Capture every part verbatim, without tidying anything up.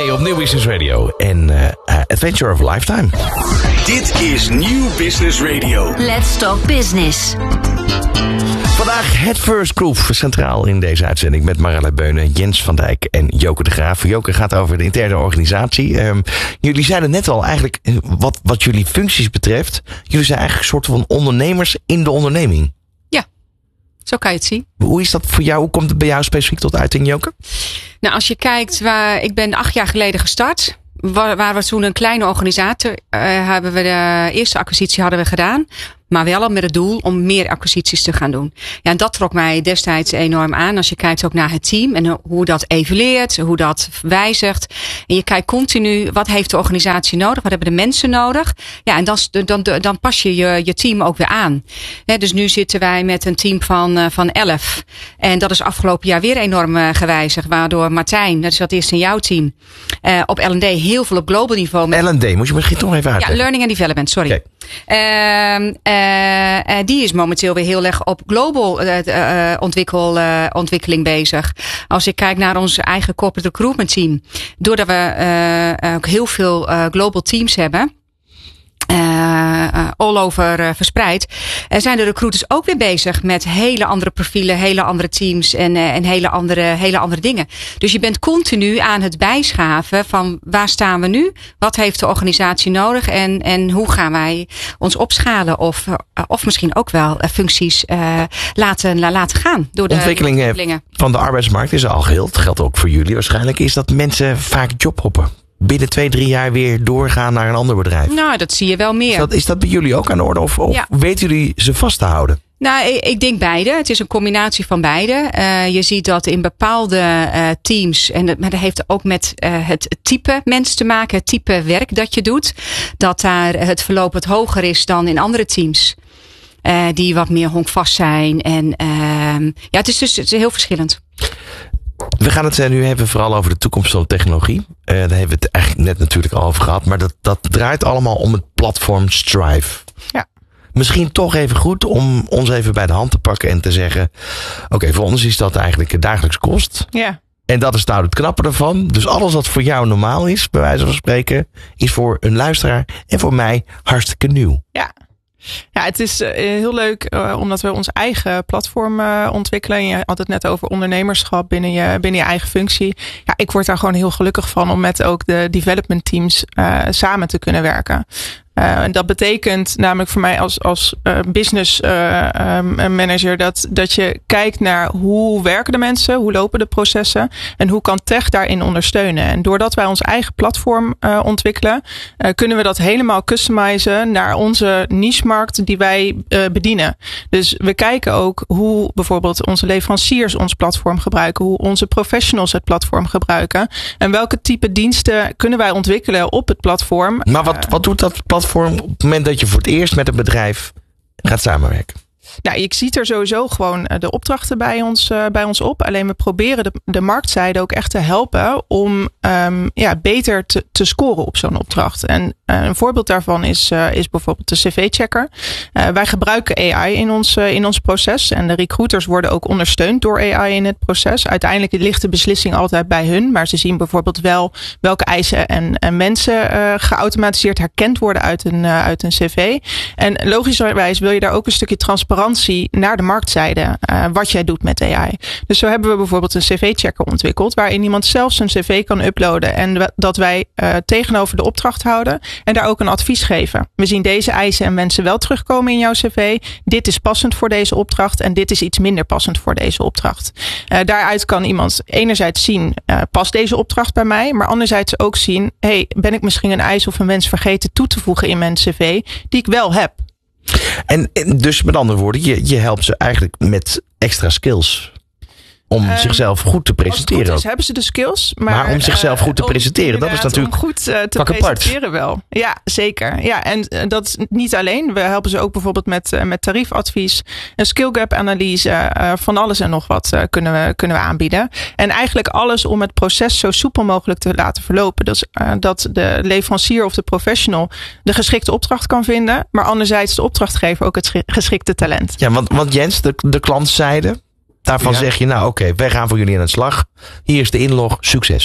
op Nieuw Business Radio en uh, uh, Adventure of a Lifetime. Dit is Nieuw Business Radio. Let's talk business. Vandaag het First Group, centraal in deze uitzending met Marella Beunen, Jens van Dijk en Joke de Graaf. Joke gaat over de interne organisatie. Um, jullie zeiden net al eigenlijk, wat, wat jullie functies betreft, jullie zijn eigenlijk een soort van ondernemers in de onderneming. Ja, zo kan je het zien. Hoe is dat voor jou? Hoe komt het bij jou specifiek tot uiting, Joke? Nou, als je kijkt, waar, ik ben acht jaar geleden gestart. Waar, waar we toen een kleine organisatie uh, hebben we de eerste acquisitie hadden we gedaan. Maar wel al met het doel om meer acquisities te gaan doen. Ja, en dat trok mij destijds enorm aan. Als je kijkt ook naar het team en hoe dat evolueert, hoe dat wijzigt. En je kijkt continu, wat heeft de organisatie nodig? Wat hebben de mensen nodig? Ja, en dan, dan, dan pas je, je je team ook weer aan. He, dus nu zitten wij met een team van, van elf. En dat is afgelopen jaar weer enorm uh, gewijzigd. Waardoor Martijn, dat is dat eerst in jouw team, uh, op L en D heel veel op global niveau. Met... L en D, moet je misschien toch even uitleggen. Ja, Learning and Development, sorry. Okay. Uh, uh, uh, die is momenteel weer heel erg op global uh, uh, ontwikkel, uh, ontwikkeling bezig. Als ik kijk naar ons eigen corporate recruitment team. Doordat we uh, ook heel veel uh, global teams hebben. Uh, uh, all over uh, verspreid. Uh, zijn de recruiters ook weer bezig met hele andere profielen, hele andere teams en, uh, en hele, andere, hele andere dingen. Dus je bent continu aan het bijschaven van waar staan we nu? Wat heeft de organisatie nodig? En, en hoe gaan wij ons opschalen? Of, uh, of misschien ook wel uh, functies uh, laten, uh, laten gaan door de ontwikkelingen. ontwikkelingen van de arbeidsmarkt is al geheel. Dat geldt ook voor jullie waarschijnlijk. Is dat mensen vaak jobhoppen? Binnen twee, drie jaar weer doorgaan naar een ander bedrijf. Nou, dat zie je wel meer. Is dat, is dat bij jullie ook aan de orde? Of, of ja. weten jullie ze vast te houden? Nou, ik, ik denk beide. Het is een combinatie van beide. Uh, je ziet dat in bepaalde uh, teams, en dat, maar dat heeft ook met uh, het type mens te maken, het type werk dat je doet, dat daar het verloop wat hoger is dan in andere teams. Uh, die wat meer honkvast zijn. En uh, ja, het is dus het is heel verschillend. We gaan het nu hebben vooral over de toekomst van de technologie. Uh, daar hebben we het eigenlijk net natuurlijk al over gehad. Maar dat, dat draait allemaal om het platform Strive. Ja. Misschien toch even goed om ons even bij de hand te pakken en te zeggen, oké, okay, voor ons is dat eigenlijk dagelijks kost. Ja. En dat is nou het knappe ervan. Dus alles wat voor jou normaal is, bij wijze van spreken, is voor een luisteraar en voor mij hartstikke nieuw. Ja. Ja, het is uh, heel leuk uh, omdat we ons eigen platform uh, ontwikkelen. Je had het net over ondernemerschap binnen je, binnen je eigen functie. Ja, ik word daar gewoon heel gelukkig van om met ook de development teams uh, samen te kunnen werken. Uh, dat betekent namelijk voor mij als, als uh, business uh, um, manager dat, dat je kijkt naar hoe werken de mensen, hoe lopen de processen en hoe kan tech daarin ondersteunen. En doordat wij ons eigen platform uh, ontwikkelen, uh, kunnen we dat helemaal customizen naar onze niche-markt die wij uh, bedienen. Dus we kijken ook hoe bijvoorbeeld onze leveranciers ons platform gebruiken, hoe onze professionals het platform gebruiken en welke type diensten kunnen wij ontwikkelen op het platform. Maar wat, wat doet dat platform op het moment dat je voor het eerst met een bedrijf gaat samenwerken? Nou, je ziet er sowieso gewoon de opdrachten bij ons, uh, bij ons op. Alleen we proberen de, de marktzijde ook echt te helpen om um, ja, beter te, te scoren op zo'n opdracht. En uh, een voorbeeld daarvan is, uh, is bijvoorbeeld de cv-checker. Uh, wij gebruiken A I in ons, uh, in ons proces. En de recruiters worden ook ondersteund door A I in het proces. Uiteindelijk ligt de beslissing altijd bij hun. Maar ze zien bijvoorbeeld wel welke eisen en, en mensen uh, geautomatiseerd herkend worden uit een, uh, uit een cv. En logischerwijs wil je daar ook een stukje transparantie naar de marktzijde, uh, wat jij doet met A I. Dus zo hebben we bijvoorbeeld een cv-checker ontwikkeld, waarin iemand zelf zijn cv kan uploaden en dat wij uh, tegenover de opdracht houden en daar ook een advies geven. We zien deze eisen en wensen wel terugkomen in jouw cv. Dit is passend voor deze opdracht en dit is iets minder passend voor deze opdracht. Uh, daaruit kan iemand enerzijds zien, uh, past deze opdracht bij mij, maar anderzijds ook zien, hey, ben ik misschien een eis of een wens vergeten toe te voegen in mijn cv die ik wel heb. En, en dus met andere woorden, je, je helpt ze eigenlijk met extra skills. Om um, zichzelf goed te presenteren. Als het goed is, hebben ze de skills. Maar, maar om zichzelf goed te uh, presenteren, dat is natuurlijk om goed uh, te presenteren apart. Wel. Ja, zeker. Ja, en uh, dat is niet alleen. We helpen ze ook bijvoorbeeld met, uh, met tariefadvies, een skill gap analyse, uh, van alles en nog wat uh, kunnen, we, kunnen we aanbieden. En eigenlijk alles om het proces zo soepel mogelijk te laten verlopen. Dus uh, dat de leverancier of de professional de geschikte opdracht kan vinden, maar anderzijds de opdrachtgever ook het geschikte talent. Ja, want, want Jens, de, de klantzijde, daarvan ja. zeg je, nou oké, okay, wij gaan voor jullie aan de slag. Hier is de inlog, succes.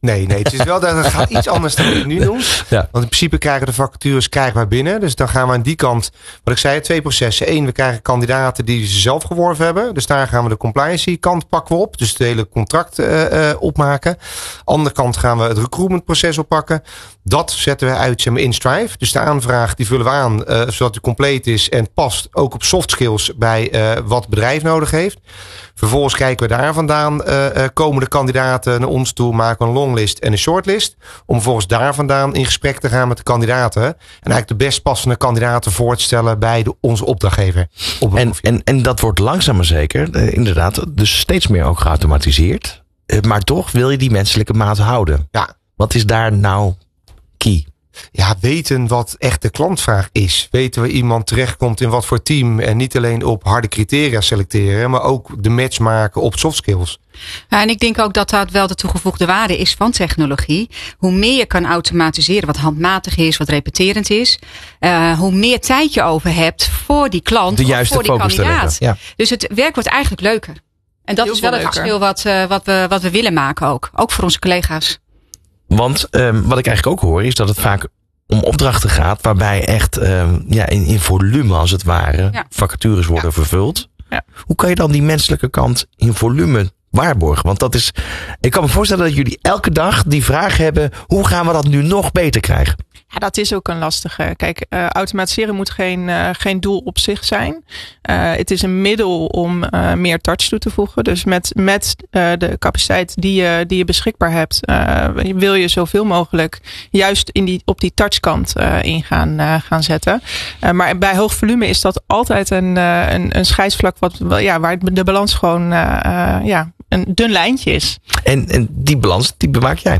Nee, nee, het is wel dat het gaat iets anders dan wat ik nu doe. Ja. Want in principe krijgen de vacatures krijgen wij binnen. Dus dan gaan we aan die kant, wat ik zei, twee processen. Eén, we krijgen kandidaten die ze zelf geworven hebben. Dus daar gaan we de compliance kant pakken we op. Dus het hele contract uh, uh, opmaken. Andere kant gaan we het recruitmentproces oppakken. Dat zetten we uit zeg maar, in Strive. Dus de aanvraag die vullen we aan, uh, zodat het compleet is en past ook op soft skills bij uh, wat het bedrijf nodig heeft. Vervolgens kijken we daar vandaan, uh, uh, komen de kandidaten naar ons toe, maken een longlist en een shortlist. Om vervolgens daar vandaan in gesprek te gaan met de kandidaten. En eigenlijk de best passende kandidaten voor te stellen bij de, onze opdrachtgever. Op En, en, en dat wordt langzaam maar zeker, uh, inderdaad, dus steeds meer ook geautomatiseerd. Uh, maar toch wil je die menselijke maat houden. Ja. Wat is daar nou key? Ja, weten wat echt de klantvraag is. Weten we iemand terechtkomt in wat voor team. En niet alleen op harde criteria selecteren. Maar ook de match maken op soft skills. Ja, en ik denk ook dat dat wel de toegevoegde waarde is van technologie. Hoe meer je kan automatiseren, wat handmatig is, wat repeterend is. Uh, hoe meer tijd je over hebt voor die klant de of juiste voor die focus kandidaat. Ja. Dus het werk wordt eigenlijk leuker. En dat Heel is wel veel het leuker. verschil wat, uh, wat, we, wat we willen maken ook. Ook voor onze collega's. Want um, wat ik eigenlijk ook hoor is dat het vaak om opdrachten gaat waarbij echt um, ja, in, in volume als het ware Ja. vacatures worden Ja. vervuld. Ja. Hoe kan je dan die menselijke kant in volume waarborgen? Want dat is, ik kan me voorstellen dat jullie elke dag die vraag hebben, hoe gaan we dat nu nog beter krijgen? Ja, dat is ook een lastige. Kijk, uh, automatiseren moet geen, uh, geen doel op zich zijn. Uh, het is een middel om uh, meer touch toe te voegen. Dus met, met uh, de capaciteit die je, die je beschikbaar hebt, uh, wil je zoveel mogelijk juist in die, op die touchkant uh, in gaan, uh, gaan zetten. Uh, maar bij hoog volume is dat altijd een, uh, een, een scheidsvlak wat, ja, waar de balans gewoon uh, uh, ja, een dun lijntje is. En, en die balans, die bewaak jij.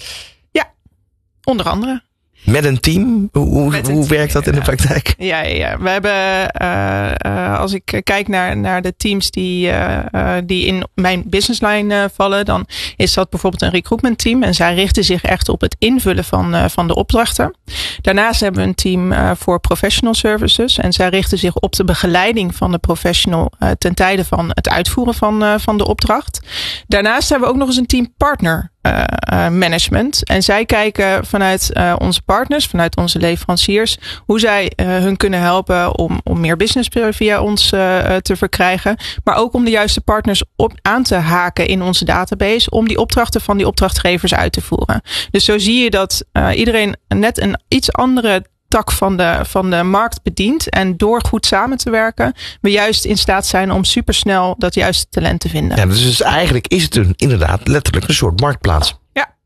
Onder andere. Met een team? Hoe, Met een hoe team, werkt dat in de ja. praktijk? Ja, ja, ja. We hebben, uh, uh, als ik kijk naar, naar de teams die, uh, uh, die in mijn businessline uh, vallen, dan is dat bijvoorbeeld een recruitment team. En zij richten zich echt op het invullen van, uh, van de opdrachten. Daarnaast hebben we een team uh, voor professional services. En zij richten zich op de begeleiding van de professional uh, ten tijde van het uitvoeren van, uh, van de opdracht. Daarnaast hebben we ook nog eens een team partner Uh, uh, management. En zij kijken vanuit uh, onze partners, vanuit onze leveranciers, hoe zij uh, hun kunnen helpen om, om meer business via ons uh, te verkrijgen. Maar ook om de juiste partners op aan te haken in onze database, om die opdrachten van die opdrachtgevers uit te voeren. Dus zo zie je dat uh, iedereen net een iets andere tak van de, van de markt bedient. En door goed samen te werken, we juist in staat zijn om supersnel dat juiste talent te vinden. Ja, dus eigenlijk is het een, inderdaad letterlijk een soort marktplaats.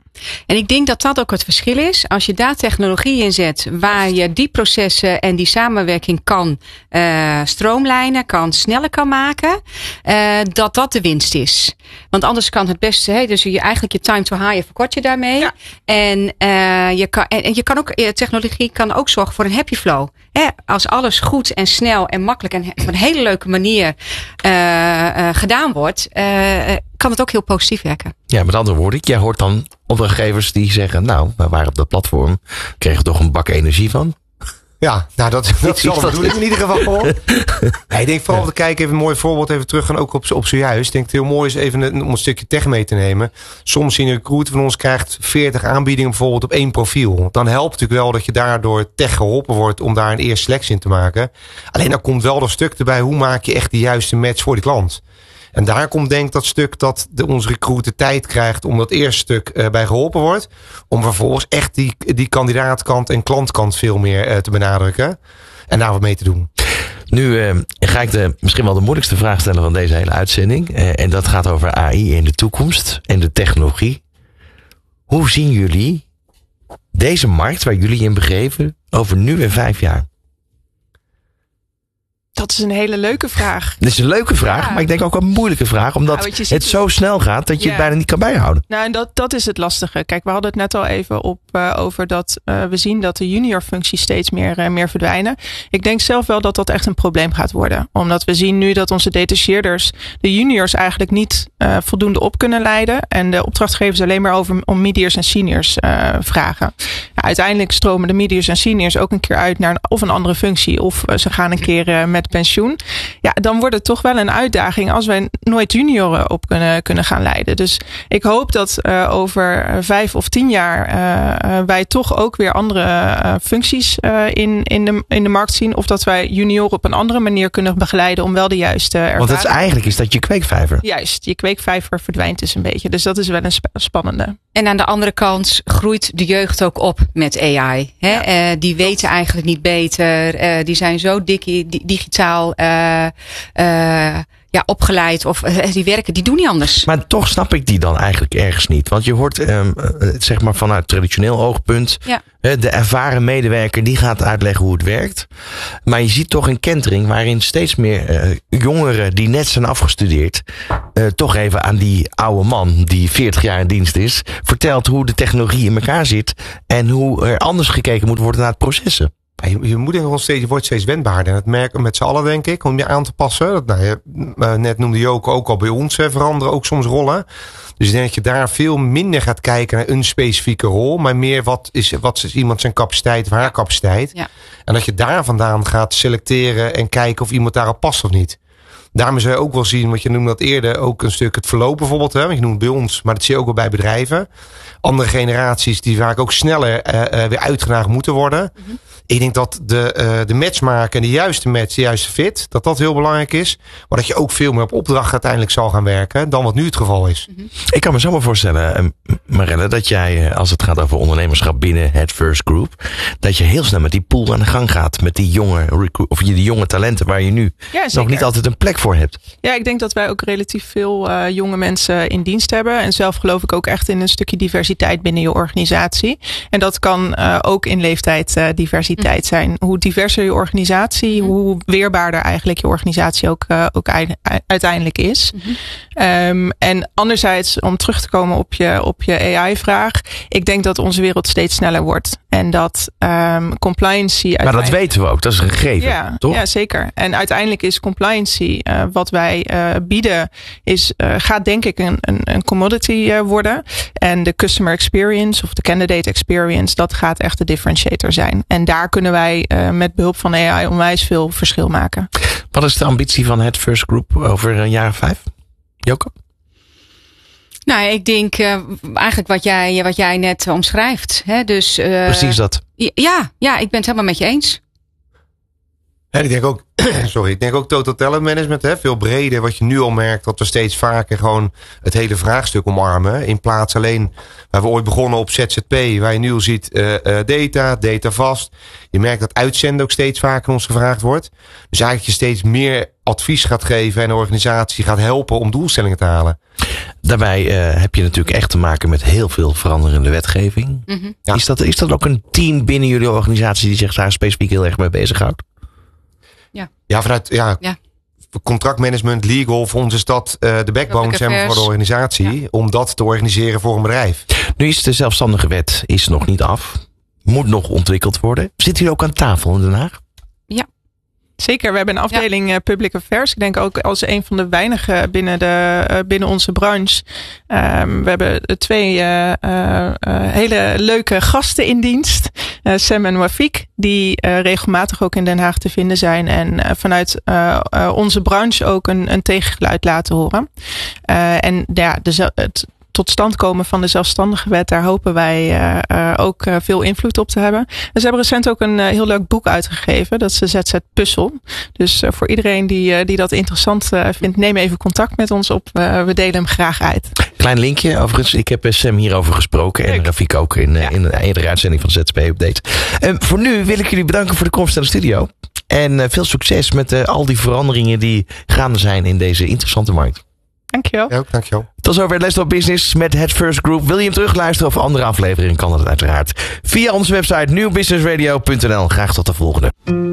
En ik denk dat dat ook het verschil is. Als je daar technologie in zet, waar je die processen en die samenwerking kan uh, stroomlijnen, kan sneller kan maken, uh, dat dat de winst is. Want anders kan het beste, hè, dus je eigenlijk je time to hire verkort je daarmee. Ja. En, uh, je kan, en, en je kan ook, technologie kan ook zorgen voor een happy flow. Hè, als alles goed en snel en makkelijk en op een hele leuke manier uh, uh, gedaan wordt, uh, kan het ook heel positief werken. Ja, met andere woorden, jij hoort dan opdrachtgevers die zeggen, nou, we waren op dat platform, kregen toch een bak energie van. Ja, nou dat, dat is wel de bedoeling in ieder geval. Ja, ik denk vooral te kijken, even een mooi voorbeeld even terug gaan ook op, op zojuist. Ik denk het heel mooi is even een, om een stukje tech mee te nemen. Soms zien een recruiter van ons krijgt veertig aanbiedingen bijvoorbeeld op één profiel. Dan helpt het natuurlijk wel dat je daardoor tech geholpen wordt om daar een eerste selectie in te maken. Alleen dan komt wel dat stuk erbij, hoe maak je echt de juiste match voor die klant? En daar komt denk ik dat stuk dat de, onze recruiter tijd krijgt om dat eerste stuk uh, bij geholpen wordt. Om vervolgens echt die, die kandidaatkant en klantkant veel meer uh, te benadrukken. En daar wat mee te doen. Nu uh, ga ik de, misschien wel de moeilijkste vraag stellen van deze hele uitzending. Uh, en dat gaat over A I in de toekomst en de technologie. Hoe zien jullie deze markt waar jullie in begeven over nu en vijf jaar? Dat is een hele leuke vraag. Dat is een leuke vraag, ja. Maar ik denk ook een moeilijke vraag. Omdat nou, het zo snel gaat dat je ja. het bijna niet kan bijhouden. Nou, en dat, dat is het lastige. Kijk, we hadden het net al even op uh, over dat uh, we zien dat de junior functies steeds meer, uh, meer verdwijnen. Ik denk zelf wel dat dat echt een probleem gaat worden. Omdat we zien nu dat onze detacheerders de juniors eigenlijk niet uh, voldoende op kunnen leiden. En de opdrachtgevers alleen maar over om mediors en seniors uh, vragen. Ja, uiteindelijk stromen de mediors en seniors ook een keer uit naar een, of een andere functie. Of uh, ze gaan een keer uh, met pensioen. Ja, dan wordt het toch wel een uitdaging als wij nooit junioren op kunnen, kunnen gaan leiden. Dus ik hoop dat uh, over vijf of tien jaar uh, uh, wij toch ook weer andere uh, functies uh, in, in, de, in de markt zien. Of dat wij junioren op een andere manier kunnen begeleiden om wel de juiste ervaring. Want het is eigenlijk is dat je kweekvijver. Juist, je kweekvijver verdwijnt dus een beetje. Dus dat is wel een sp- spannende. En aan de andere kant groeit de jeugd ook op met A I. Hè? Ja. Uh, die weten eigenlijk niet beter. Uh, die zijn zo dik, di- digitaal uh, uh, ja, opgeleid. Of uh, die werken, die doen niet anders. Maar toch snap ik die dan eigenlijk ergens niet. Want je hoort, um, zeg maar vanuit traditioneel oogpunt. Ja. De ervaren medewerker die gaat uitleggen hoe het werkt. Maar je ziet toch een kentering waarin steeds meer uh, jongeren die net zijn afgestudeerd. Uh, toch even aan die oude man die veertig jaar in dienst is. Vertelt hoe de technologie in elkaar zit. En hoe er anders gekeken moet worden naar het processen. Je, je moet nog steeds, je wordt steeds wendbaarder. En dat merken we met z'n allen, denk ik, om je aan te passen. Dat, nou, je, uh, net noemde Joke ook al bij ons, hè, veranderen ook soms rollen. Dus ik denk dat je daar veel minder gaat kijken naar een specifieke rol. Maar meer wat is, wat is iemand zijn capaciteit of haar capaciteit. Ja. En dat je daar vandaan gaat selecteren en kijken of iemand daarop past of niet. Daarom zou je ook wel zien, want je noemde dat eerder ook een stuk het verloop bijvoorbeeld. Hè? Want je noemt bij ons, maar dat zie je ook wel bij bedrijven. Andere generaties die vaak ook sneller uh, uh, weer uitgedaagd moeten worden. Mm-hmm. Ik denk dat de, uh, de match maken en de juiste match, de juiste fit, dat dat heel belangrijk is. Maar dat je ook veel meer op opdracht uiteindelijk zal gaan werken dan wat nu het geval is. Mm-hmm. Ik kan me zo maar voorstellen, uh, Marelle, dat jij als het gaat over ondernemerschap binnen het First Group, dat je heel snel met die pool aan de gang gaat. Met die jonge, recru- of die jonge talenten waar je nu ja, nog niet altijd een plek voor hebt. Ja, ik denk dat wij ook relatief veel uh, jonge mensen in dienst hebben. En zelf geloof ik ook echt in een stukje diversiteit binnen je organisatie. En dat kan uh, ook in leeftijd uh, diversiteit zijn. Hoe diverser je organisatie, hoe weerbaarder eigenlijk je organisatie ook, uh, ook uiteindelijk is. Mm-hmm. Um, en anderzijds, om terug te komen op je, op je A I-vraag. Ik denk dat onze wereld steeds sneller wordt. En dat um, compliancy... Maar dat weten we ook, dat is een gegeven, ja, toch? Ja, zeker. En uiteindelijk is compliancy, uh, wat wij uh, bieden, is, uh, gaat denk ik een, een, een commodity uh, worden. En de customer experience of de candidate experience, dat gaat echt de differentiator zijn. En daar kunnen wij uh, met behulp van A I onwijs veel verschil maken. Wat is de ambitie van het First Group over een jaar of vijf? Joke? Nou, ik denk uh, eigenlijk wat jij, wat jij net omschrijft. Hè? Dus, uh, Precies dat. Ja, ja, ik ben het helemaal met je eens. En ik denk ook, sorry, ik denk ook total talent management, hè, veel breder. Wat je nu al merkt, dat we steeds vaker gewoon het hele vraagstuk omarmen. In plaats alleen, waar we ooit begonnen op Z Z P, waar je nu al ziet uh, uh, data, data vast. Je merkt dat uitzenden ook steeds vaker ons gevraagd wordt. Dus eigenlijk je steeds meer advies gaat geven en de organisatie gaat helpen om doelstellingen te halen. Daarbij uh, heb je natuurlijk echt te maken met heel veel veranderende wetgeving. Mm-hmm. Ja. Is dat, is dat ook een team binnen jullie organisatie die zich daar specifiek heel erg mee bezighoudt? Ja, ja vanuit ja, ja. contractmanagement, legal, voor ons is dat uh, de backbone zeg maar, voor de organisatie. Ja. Om dat te organiseren voor een bedrijf. Nu is de zelfstandige wet is nog niet af. Moet nog ontwikkeld worden. Zit u ook aan tafel in Den Haag? Ja. Zeker, we hebben een afdeling ja. Public Affairs. Ik denk ook als een van de weinigen binnen, de, uh, binnen onze branche. Um, we hebben twee uh, uh, hele leuke gasten in dienst. Uh, Sam en Wafik, die uh, regelmatig ook in Den Haag te vinden zijn. En uh, vanuit uh, uh, onze branche ook een, een tegengeluid laten horen. Uh, en ja, de, het tot stand komen van de zelfstandige wet, daar hopen wij uh, uh, ook uh, veel invloed op te hebben. En ze hebben recent ook een uh, heel leuk boek uitgegeven. Dat is de Z Z Puzzel. Dus uh, voor iedereen die, uh, die dat interessant uh, vindt, neem even contact met ons op. Uh, we delen hem graag uit. Klein linkje overigens. Ik heb Sam hierover gesproken. En Rafik ook in, ja. in een eerdere uitzending van Z Z P Update. Uh, voor nu wil ik jullie bedanken voor de komst naar de studio. En uh, veel succes met uh, al die veranderingen die gaande zijn in deze interessante markt. Dankjewel. Ja, dankjewel. Tot zover Let's Talk Business met het First Group. Wil je hem terugluisteren of andere afleveringen, kan dat uiteraard via onze website nieuw business radio punt n l. Graag tot de volgende.